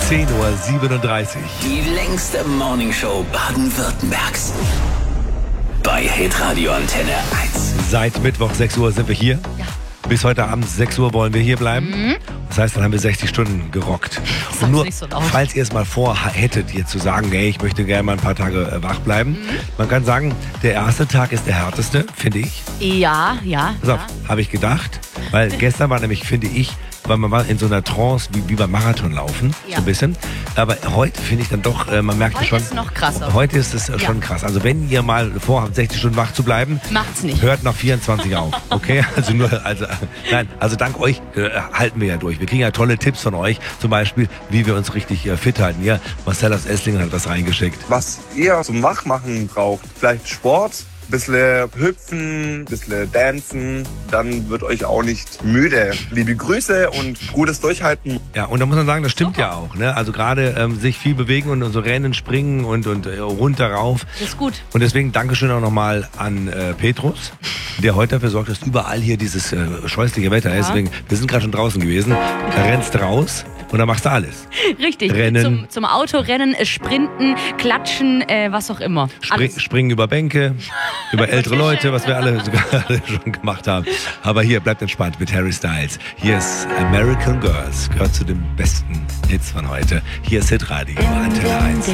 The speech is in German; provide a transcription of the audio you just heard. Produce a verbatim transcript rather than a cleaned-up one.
zehn Uhr siebenunddreißig. Die längste Morningshow Baden-Württembergs. Bei Hitradio Antenne eins. Seit Mittwoch sechs Uhr sind wir hier. Ja. Bis heute Abend sechs Uhr wollen wir hier bleiben. Mhm. Das heißt, dann haben wir sechzig Stunden gerockt. Sag's Und nur, nicht so laut. falls ihr es mal vorhättet, ihr zu sagen, hey, ich möchte gerne mal ein paar Tage äh, wach bleiben. Mhm. Man kann sagen, der erste Tag ist der härteste, finde ich. Ja, ja. Pass auf, ja. habe ich gedacht. Weil gestern war nämlich, finde ich, weil man war in so einer Trance wie, wie beim Marathonlaufen, Ja. so ein bisschen. Aber heute finde ich dann doch, äh, man merkt Heute schon. ist noch krasser. Heute ist es äh, schon Ja. krass. Also wenn ihr mal vorhabt, sechzig Stunden wach zu bleiben, Macht's nicht. hört nach vierundzwanzig auf, okay? Also nur, also, nein, also dank euch äh, halten wir ja durch. Wir kriegen ja tolle Tipps von euch, zum Beispiel, wie wir uns richtig äh, fit halten. Ja, Marcel aus Esslingen hat was reingeschickt. Was ihr zum Wachmachen braucht, vielleicht Sport, bisschen hüpfen, bisschen dancen, dann wird euch auch nicht müde. Liebe Grüße und gutes Durchhalten. Ja, und da muss man sagen, das stimmt Super. ja auch. Ne? Also gerade ähm, sich viel bewegen und so rennen, springen und, und äh, runter rauf. Das ist gut. Und deswegen Dankeschön auch nochmal an äh, Petrus, der heute dafür sorgt, dass überall hier dieses äh, scheußliche Wetter ist. Ja. Deswegen, wir sind gerade schon draußen gewesen. Da rennst raus und dann machst du alles. Richtig. Rennen. Zum, zum Autorennen, äh, Sprinten, Klatschen, äh, was auch immer. Spring, Alles. springen über Bänke, über ältere Leute, was wir alle sogar alle schon gemacht haben. Aber hier, bleibt entspannt mit Harry Styles. Hier ist American Girls, gehört zu den besten Hits von heute. Hier ist Hitradio, Antenne eins.